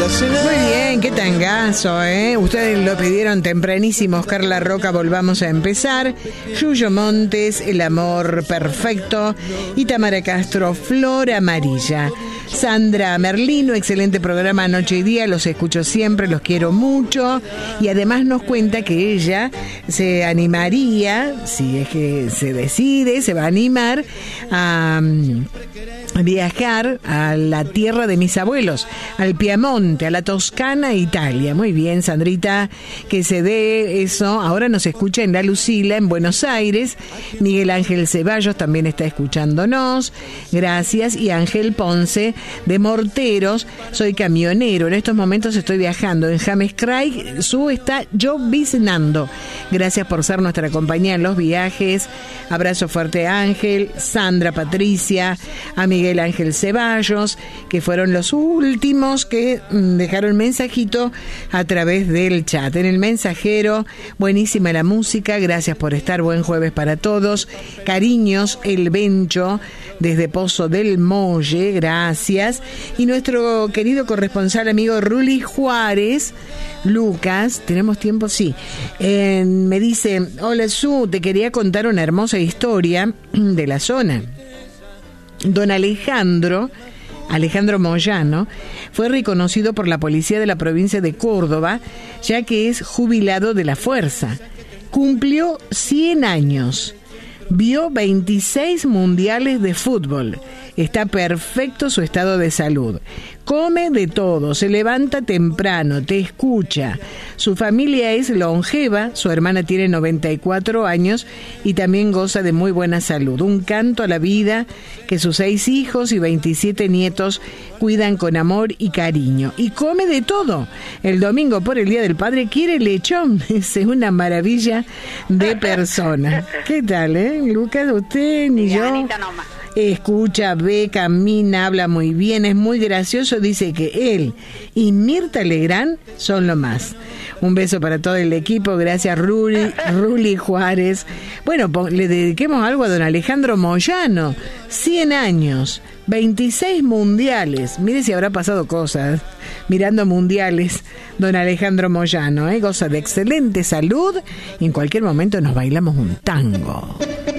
Muy bien, qué tangazo, ¿eh? Ustedes lo pidieron tempranísimo. Oscar La Roca, volvamos a empezar. Yuyo Montes, El amor perfecto. Y Tamara Castro, Flor amarilla. Sandra Merlino, excelente programa Noche y Día, los escucho siempre, los quiero mucho. Y además nos cuenta que ella se animaría, si es que se decide, se va a animar a viajar a la tierra de mis abuelos, al Piamonte, a la Toscana, Italia. Muy bien, Sandrita, que se dé eso. Ahora nos escucha en La Lucila, en Buenos Aires. Miguel Ángel Ceballos también está escuchándonos. Gracias. Y Ángel Ponce, de Morteros. Soy camionero. En estos momentos estoy viajando en James Craig. Está lloviznando. Gracias por ser nuestra compañía en los viajes. Abrazo fuerte a Ángel, Sandra, Patricia, a Miguel Ángel Ceballos, que fueron los últimos que dejaron mensajito a través del chat. En el mensajero, buenísima la música, gracias por estar, buen jueves para todos. Cariños, El Bencho, desde Pozo del Molle, gracias. Y nuestro querido corresponsal amigo Ruli Juárez, Lucas, ¿tenemos tiempo? Sí. Me dice, hola Su, te quería contar una hermosa historia de la zona. Don Alejandro Moyano fue reconocido por la policía de la provincia de Córdoba, ya que es jubilado de la fuerza. Cumplió 100 años. Vio 26 mundiales de fútbol. Está perfecto su estado de salud. Come de todo, se levanta temprano, te escucha. Su familia es longeva, su hermana tiene 94 años y también goza de muy buena salud. Un canto a la vida que sus 6 hijos y 27 nietos cuidan con amor y cariño. Y come de todo. El domingo por el Día del Padre quiere lechón. Es una maravilla de persona. ¿Qué tal, Lucas? Usted ni yo. Escucha, ve, camina, habla muy bien, es muy gracioso. Dice que él y Mirta Legrand son lo más. Un beso para todo el equipo. Gracias, Ruli Juárez. Bueno, le dediquemos algo a don Alejandro Moyano. 100 años, 26 mundiales. Mire si habrá pasado cosas mirando mundiales. Don Alejandro Moyano, goza de excelente salud y en cualquier momento nos bailamos un tango.